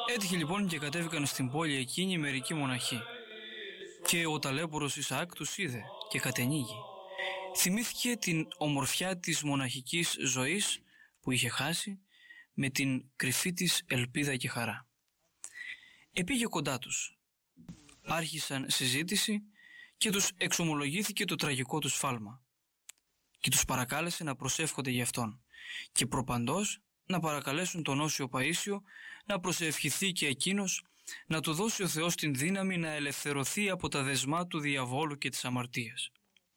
Έτυχε λοιπόν και κατέβηκαν στην πόλη εκείνη μερικοί μοναχοί. Και ο ταλέπορος Ισαάκ τους είδε και κατενήγη. Θυμήθηκε την ομορφιά της μοναχικής ζωής που είχε χάσει με την κρυφή της ελπίδα και χαρά. Επήγε κοντά τους. Άρχισαν συζήτηση και τους εξομολογήθηκε το τραγικό τους σφάλμα και τους παρακάλεσε να προσεύχονται για αυτόν και προπαντός να παρακαλέσουν τον Όσιο Παΐσιο να προσευχηθεί και εκείνος να του δώσει ο Θεός την δύναμη να ελευθερωθεί από τα δεσμά του διαβόλου και της αμαρτίας.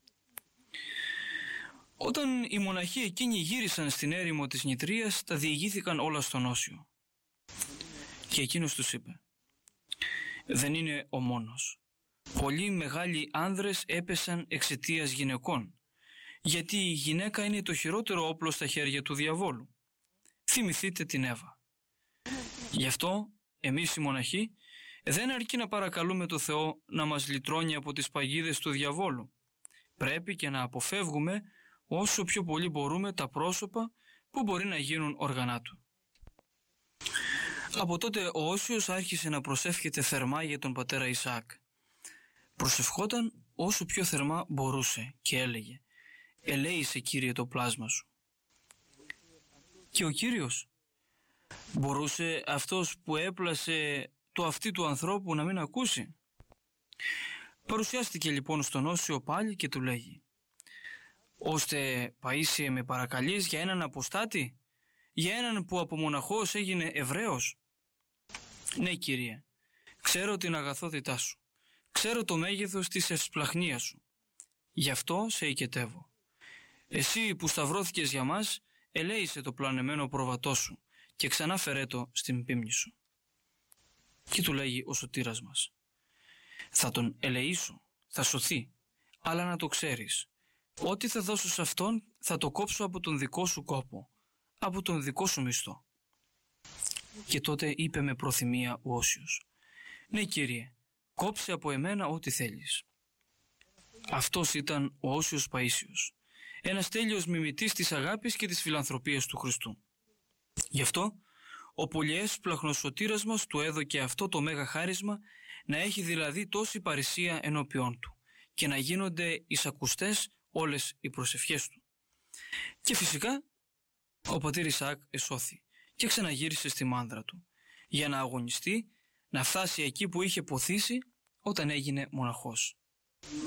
Όταν οι μοναχοί εκείνοι γύρισαν στην έρημο της Νητρίας, τα διηγήθηκαν όλα στον Όσιο. Και εκείνος τους είπε: «Δεν είναι ο μόνος. Πολλοί μεγάλοι άνδρες έπεσαν εξαιτίας γυναικών, γιατί η γυναίκα είναι το χειρότερο όπλο στα χέρια του διαβόλου. Θυμηθείτε την Εύα. Γι' αυτό εμείς οι μοναχοί δεν αρκεί να παρακαλούμε το Θεό να μας λυτρώνει από τις παγίδες του διαβόλου. Πρέπει και να αποφεύγουμε όσο πιο πολύ μπορούμε τα πρόσωπα που μπορεί να γίνουν οργανά του». Από τότε ο Όσιος άρχισε να προσεύχεται θερμά για τον πατέρα Ισαάκ. Προσευχόταν όσο πιο θερμά μπορούσε και έλεγε: «Ελέησε, Κύριε, το πλάσμα σου». Και ο Κύριος μπορούσε αυτός που έπλασε το αυτί του ανθρώπου να μην ακούσει? Παρουσιάστηκε λοιπόν στον Όσιο πάλι και του λέγει: «Ώστε, Παΐσιε, με παρακαλείς για έναν αποστάτη, για έναν που από μοναχός έγινε Εβραίος?» «Ναι, Κύριε, ξέρω την αγαθότητά σου, ξέρω το μέγεθος της ευσπλαχνίας σου, γι' αυτό σε οικετεύω. Εσύ που σταυρώθηκες για μας, ελέησε το πλανεμένο πρόβατό σου και ξανά φερέ το στην πίμνη σου». Και του λέγει ο σωτήρας μας: «Θα τον ελεήσω, θα σωθεί, αλλά να το ξέρεις, ό,τι θα δώσω σε αυτόν θα το κόψω από τον δικό σου κόπο, από τον δικό σου μισθό». Και τότε είπε με προθυμία ο Όσιος: «Ναι, Κύριε, κόψε από εμένα ό,τι θέλεις». Αυτός ήταν ο Όσιος Παΐσιος, ένας τέλειος μιμητής της αγάπης και της φιλανθρωπίας του Χριστού. Γι' αυτό ο πολυέσπλαχνος σωτήρας μας του έδωκε αυτό το μέγα χάρισμα, να έχει δηλαδή τόση παρησία ενώπιόν του και να γίνονται εισακουστές όλες οι προσευχές του. Και φυσικά ο πατήρ Ισαάκ εσώθη και ξαναγύρισε στη μάνδρα του για να αγωνιστεί να φτάσει εκεί που είχε ποθήσει όταν έγινε μοναχός.